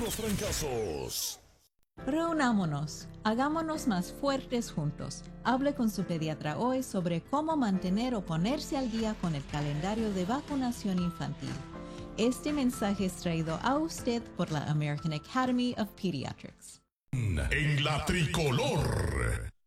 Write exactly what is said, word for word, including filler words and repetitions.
los trancazos. Reunámonos, hagámonos más fuertes juntos. Hable con su pediatra hoy sobre cómo mantener o ponerse al día con el calendario de vacunación infantil. Este mensaje es traído a usted por la American Academy of Pediatrics. En la tricolor.